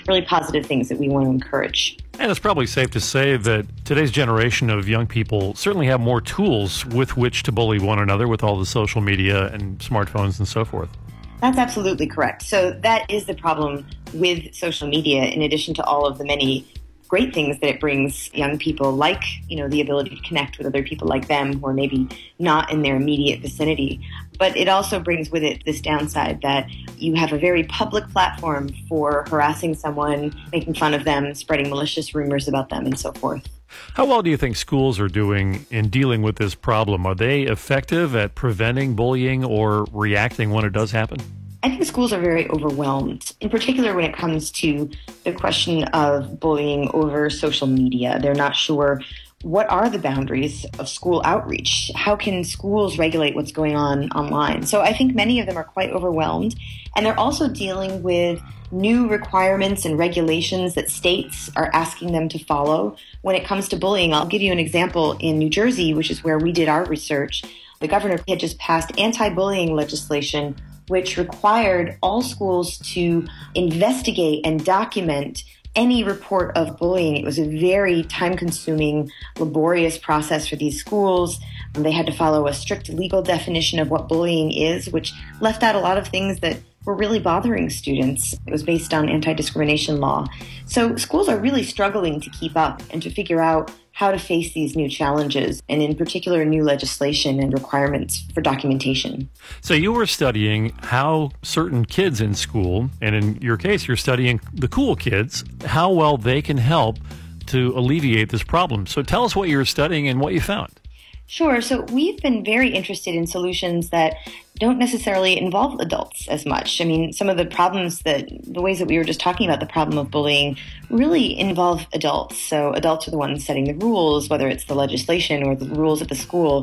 really positive things that we want to encourage. And it's probably safe to say that today's generation of young people certainly have more tools with which to bully one another with all the social media and smartphones and so forth. That's absolutely correct. So that is the problem with social media, in addition to all of the many great things that it brings young people, like, the ability to connect with other people like them who are maybe not in their immediate vicinity. But it also brings with it this downside that you have a very public platform for harassing someone, making fun of them, spreading malicious rumors about them, and so forth. How well do you think schools are doing in dealing with this problem? Are they effective at preventing bullying or reacting when it does happen? I think schools are very overwhelmed, in particular when it comes to the question of bullying over social media. They're not sure what are the boundaries of school outreach. How can schools regulate what's going on online? So I think many of them are quite overwhelmed, and they're also dealing with new requirements and regulations that states are asking them to follow when it comes to bullying. I'll give you an example. In New Jersey, which is where we did our research, the governor had just passed anti-bullying legislation which required all schools to investigate and document any report of bullying. It was a very time-consuming, laborious process for these schools. They had to follow a strict legal definition of what bullying is, which left out a lot of things that were really bothering students. It was based on anti-discrimination law. So schools are really struggling to keep up and to figure out how to face these new challenges, and in particular, new legislation and requirements for documentation. So you were studying how certain kids in school, and in your case, you're studying the cool kids, how well they can help to alleviate this problem. So tell us what you were studying and what you found. Sure. So we've been very interested in solutions that don't necessarily involve adults as much. I mean, some of the problems the ways that we were just talking about, the problem of bullying, really involve adults. So adults are the ones setting the rules, whether it's the legislation or the rules at the school.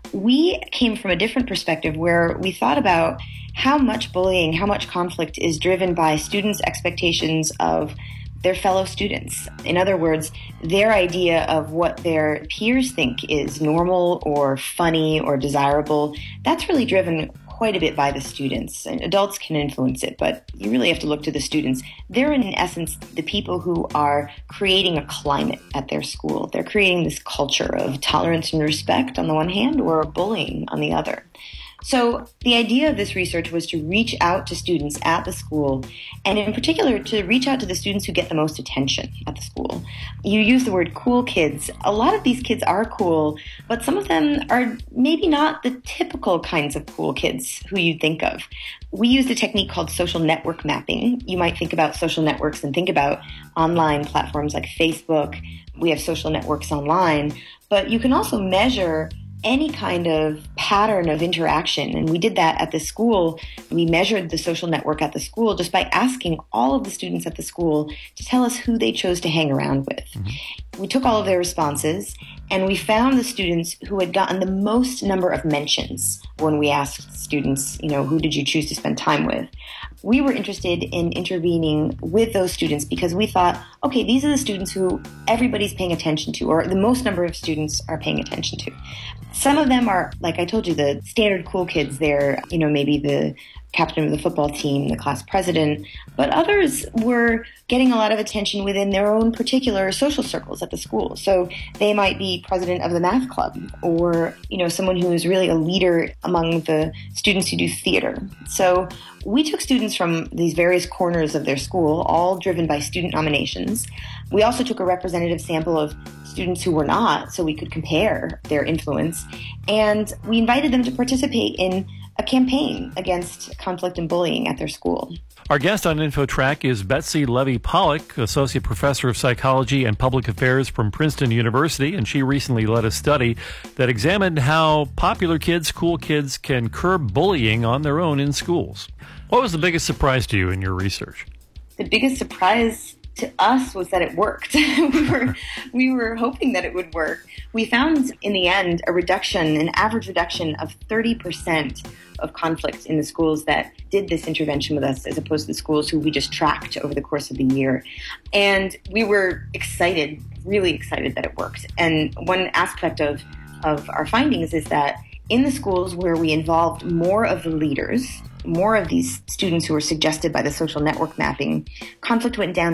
We came from a different perspective where we thought about how much bullying, how much conflict is driven by students' expectations of their fellow students. In other words, their idea of what their peers think is normal or funny or desirable, that's really driven quite a bit by the students. And adults can influence it, but you really have to look to the students. They're, in essence, the people who are creating a climate at their school. They're creating this culture of tolerance and respect on the one hand, or bullying on the other. So the idea of this research was to reach out to students at the school, and in particular to reach out to the students who get the most attention at the school. You use the word cool kids. A lot of these kids are cool, but some of them are maybe not the typical kinds of cool kids who you think of. We used a technique called social network mapping. You might think about social networks and think about online platforms like Facebook. We have social networks online, but you can also measure any kind of pattern of interaction. And we did that at the school. We measured the social network at the school just by asking all of the students at the school to tell us who they chose to hang around with. Mm-hmm. We took all of their responses, and we found the students who had gotten the most number of mentions when we asked students, who did you choose to spend time with? We were interested in intervening with those students because we thought, okay, these are the students who everybody's paying attention to, or the most number of students are paying attention to. Some of them are, like I told you, the standard cool kids. They're, maybe the captain of the football team, the class president, but others were getting a lot of attention within their own particular social circles at the school. So they might be president of the math club, or, someone who is really a leader among the students who do theater. So we took students from these various corners of their school, all driven by student nominations. We also took a representative sample of students who were not, so we could compare their influence. And we invited them to participate in a campaign against conflict and bullying at their school. Our guest on InfoTrack is Betsy Levy-Pollock, Associate Professor of Psychology and Public Affairs from Princeton University, and she recently led a study that examined how popular kids, cool kids, can curb bullying on their own in schools. What was the biggest surprise to you in your research? The biggest surprise to us was that it worked. we were hoping that it would work. We found in the end an average reduction of 30% of conflict in the schools that did this intervention with us, as opposed to the schools who we just tracked over the course of the year. And we were excited, really excited that it worked. And one aspect of our findings is that in the schools where we involved more of the leaders, more of these students who were suggested by the social network mapping, conflict went down